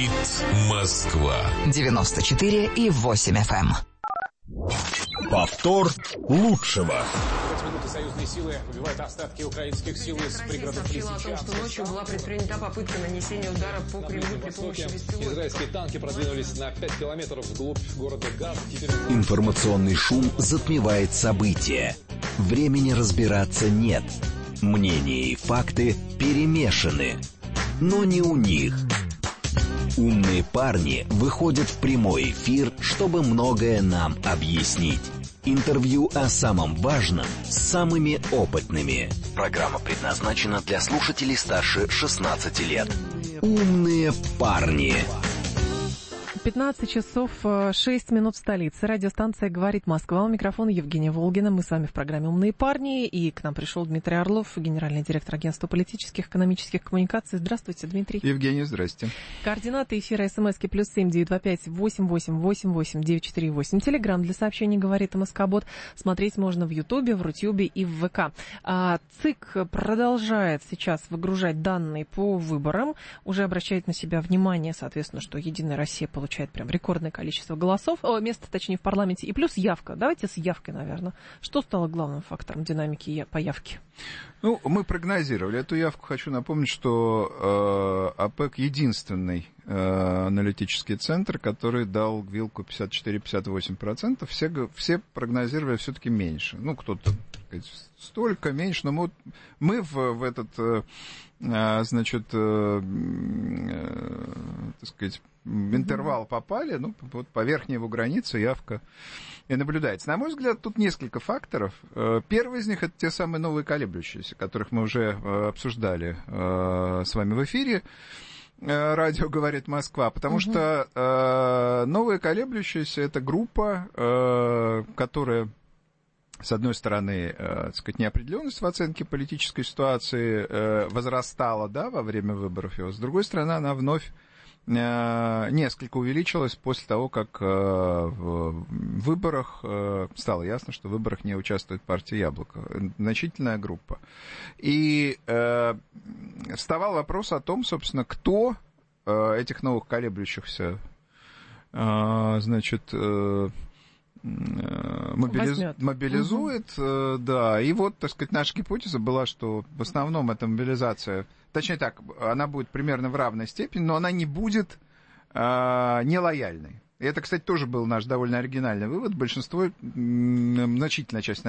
Говорит Москва. 94,8 FM. Повтор лучшего. Союзные силы выбивают остатки украинских сил из пригородов сообщила о том, что ночью была предпринята попытка нанесения удара по Кремлю при помощи беспилотников. Израильские танки продвинулись на 5 километров вглубь города Газа. Информационный шум затмевает события. Времени разбираться нет. Мнения и факты перемешаны. Но не у них. Умные парни выходят в прямой эфир, чтобы многое нам объяснить. Интервью о самом важном с самыми опытными. Программа предназначена для слушателей старше 16 лет. Умные парни. 15 часов 6 минут в столице. Радиостанция «Говорит Москва». У микрофона Евгения Волгина. Мы с вами в программе «Умные парни». И к нам пришел Дмитрий Орлов, генеральный директор агентства политических, экономических коммуникаций. Здравствуйте, Дмитрий. Евгений, здрасте. Координаты эфира СМСки +7 925 88 88 948. Телеграм для сообщений «Говорит МСК-бот». Смотреть можно в Ютубе, в Рутюбе и в ВК. ЦИК продолжает сейчас выгружать данные по выборам. Уже обращает на себя внимание, соответственно, что «Единая Россия» получает прям рекордное количество голосов, места, точнее, в парламенте, и плюс явка. Давайте с явкой, наверное. Что стало главным фактором динамики по явке? Ну, мы прогнозировали эту явку. Хочу напомнить, что АПЭК единственный аналитический центр, который дал вилку 54-58%. Все прогнозировали все-таки меньше. Ну, кто-то, так сказать, столько, меньше, но мы в этот, значит, так сказать, в интервал попали, ну, вот по верхней его границе явка и наблюдается. На мой взгляд, тут несколько факторов. Первый из них — это те самые новые колеблющиеся, которых мы уже обсуждали с вами в эфире. Радио «Говорит Москва», потому что новые колеблющиеся — это группа, которая, с одной стороны, так сказать, неопределенность в оценке политической ситуации возрастала, да, во время выборов, и с другой стороны, она вновь несколько увеличилась после того, как в выборах стало ясно, что в выборах не участвует партия «Яблоко». Значительная группа. И вставал вопрос о том, собственно, кто этих новых колеблющихся, значит, мобилизует, да, и вот, так сказать, наша гипотеза была, что в основном эта мобилизация, точнее так, она будет примерно в равной степени, но она не будет нелояльной. И это, кстати, тоже был наш довольно оригинальный вывод. Большинство, значительная часть